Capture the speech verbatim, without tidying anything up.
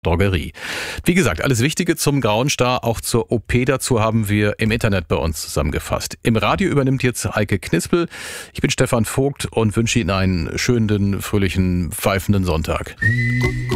Drogerie. Wie gesagt, alles Wichtige zum Grauen Star, auch zur O P dazu haben wir im Internet bei uns zusammengefasst. Im Radio übernimmt jetzt Eike Knispel. Ich bin Stefan Vogt und wünsche Ihnen einen schönen, fröhlichen, pfeifenden Sonntag.